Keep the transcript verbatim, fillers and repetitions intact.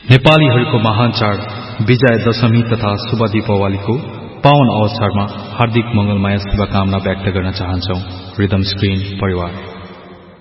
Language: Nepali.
नेपालीहरूको महान चाड विजय दशमी तथा शुभ दीपावलीको पावन अवसरमा हार्दिक मंगलमय शुभकामना व्यक्त गर्न चाहन्छौ। रिदम स्क्रिन परिवार।